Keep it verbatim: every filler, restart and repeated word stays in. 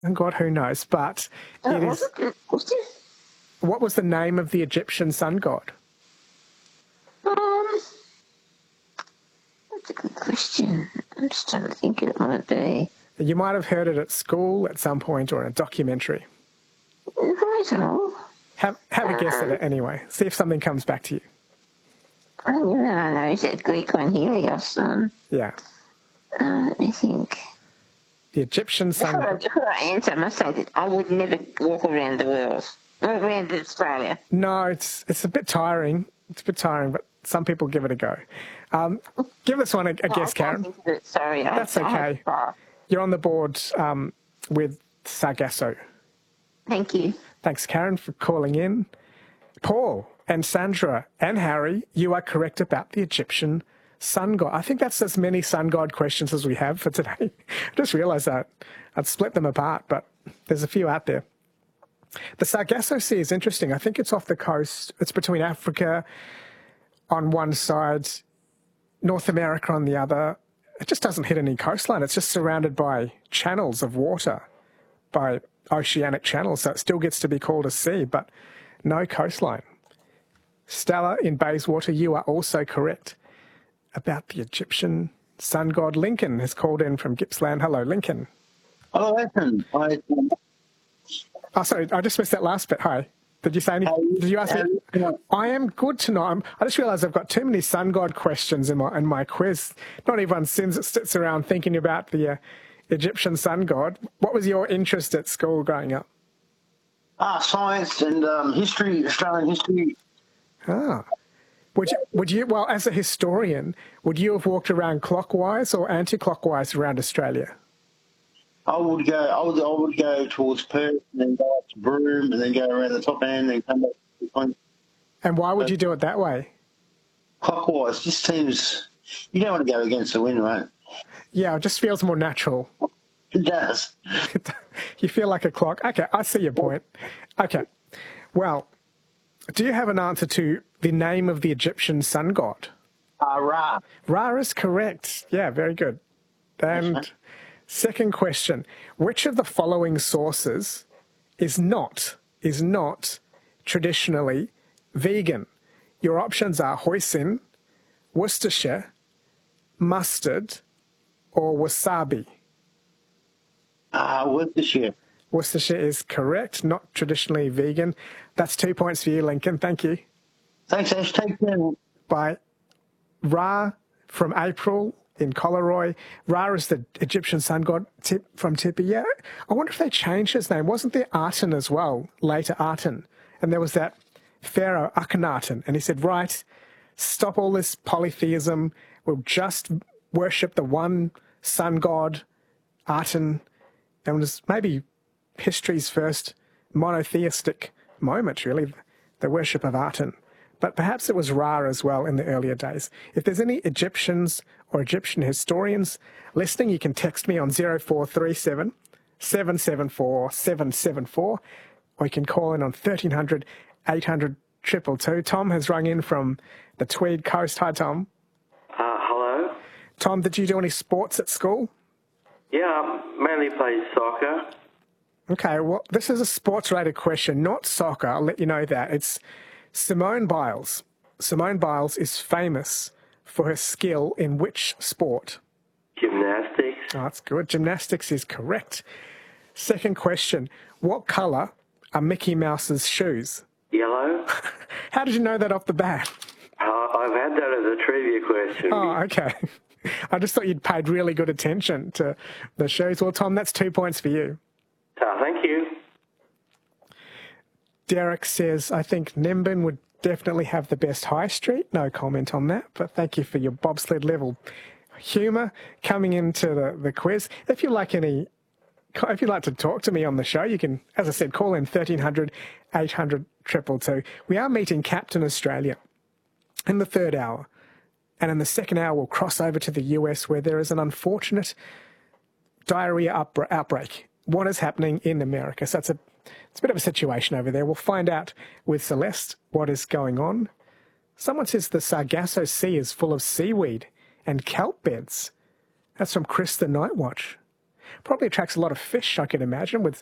And God, who knows? But Oh, it was is. it? Was it? What was the name of the Egyptian sun god? Um, that's a good question. I'm just trying to think it might be. You might have heard it at school at some point or in a documentary. I don't know. Have have a guess at it anyway. See if something comes back to you. I don't know. I know. He said Greek one, Helios. Um, Yeah. uh, let me think. The Egyptian sun Before I, god. before I answer, I must say that I would never walk around the world, around Australia. No, it's it's a bit tiring. It's a bit tiring, but some people give it a go. Um, give this one a, a No, guess, I can't Karen. think of it. Sorry, I, That's I have okay. far. You're on the board um, with Sargasso. Thank you. Thanks, Karen, for calling in. Paul and Sandra and Harry, you are correct about the Egyptian sun god. I think that's as many sun god questions as we have for today. I just realised that. I'd split them apart, but there's a few out there. The Sargasso Sea is interesting. I think it's off the coast. It's between Africa on one side, North America on the other. It just doesn't hit any coastline. It's just surrounded by channels of water, by oceanic channels. So it still gets to be called a sea, but no coastline. Stella in Bayswater, you are also correct about the Egyptian sun god. Lincoln has called in from Gippsland. Hello, Lincoln. Hello, Ethan. I, Oh, sorry, I just missed that last bit. Hi. Did you say anything? Did you ask me? I am good tonight. I'm, I just realised I've got too many sun god questions in my in my quiz. Not everyone sins, sits around thinking about the uh, Egyptian sun god. What was your interest at school growing up? ah, science and um, history, Australian history. Ah. Would you, would you, well, as a historian, would you have walked around clockwise or anti-clockwise around Australia? I would go. I would. I would go towards Perth and then go up to Broome and then go around the top end and come back And why would you do it that way? clockwise. Just seems you don't want to go against the wind, right? Yeah, it just feels more natural. It does. You feel like a clock. Okay, I see your point. Okay. Well, do you have an answer to the name of the Egyptian sun god? Ah, uh, Ra. Ra is correct. Yeah, very good. And Yes, second question, which of the following sources is not, is not traditionally vegan? Your options are hoisin, Worcestershire, mustard, or wasabi. Ah, uh, Worcestershire. Worcestershire is correct, not traditionally vegan. That's two points for you, Lincoln. Thank you. Thanks, Ash. Take care. By Ra from April in Coleroy. Ra is the Egyptian sun god tip from Tipi. Yeah, I wonder if they changed his name. Wasn't there Aten as well, later Aten? And there was that pharaoh Akhenaten, and he said, right, stop all this polytheism. We'll just worship the one sun god, Aten. And it was maybe history's first monotheistic moment, really, the worship of Aten. But perhaps it was Ra as well in the earlier days. If there's any Egyptians or Egyptian historians listening, you can text me on zero four three seven, seven seven four, seven seven four, or you can call in on thirteen hundred, eight hundred, two two two. Tom has rung in from the Tweed Coast. Hi, Tom. Uh, hello? Tom, did you do any sports at school? Yeah, I mainly played soccer. Okay, well, this is a sports-related question, not soccer. I'll let you know that. It's Simone Biles. Simone Biles is famous for her skill in which sport? Gymnastics. Oh, that's good. Gymnastics is correct. Second question. What colour are Mickey Mouse's shoes? Yellow. How did you know that off the bat? Uh, I've had that as a trivia question. Oh, okay. I just thought you'd paid really good attention to the shoes. Well, Tom, that's two points for you. Uh, thank you. Derek says, I think Nimbin would definitely have the best high street. No comment on that, but thank you for your bobsled level humour coming into the, the quiz. If you like any, if you'd like to talk to me on the show, you can, as I said, call in thirteen hundred, eight hundred, two two two. We are meeting Captain Australia in the third hour. And in the second hour, we'll cross over to the U S where there is an unfortunate diarrhea outbr- outbreak. What is happening in America? So it's a, it's a bit of a situation over there. We'll find out with Celeste what is going on. Someone says the Sargasso Sea is full of seaweed and kelp beds. That's from Chris the Night Watch. Probably attracts a lot of fish, I can imagine, with